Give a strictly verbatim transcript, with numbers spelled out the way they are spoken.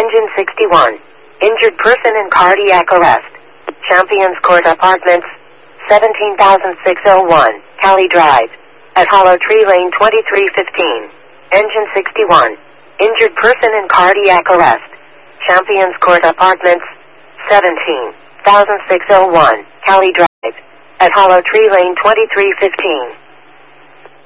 Engine sixty-one. Injured person in cardiac arrest. Champions Court Apartments, seventeen thousand six hundred one, Cali Drive. At Hollow Tree Lane twenty-three fifteen. Engine sixty-one. Injured person in cardiac arrest. Champions Court Apartments, seventeen thousand six hundred one, Cali Drive. At Hollow Tree Lane twenty-three fifteen.